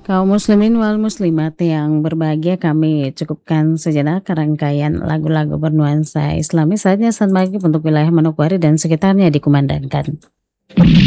Kaum muslimin wal muslimat yang berbahagia, kami cukupkan sejenak rangkaian lagu-lagu bernuansa Islami. Saatnya saat maghrib untuk wilayah Manokwari dan sekitarnya dikumandangkan.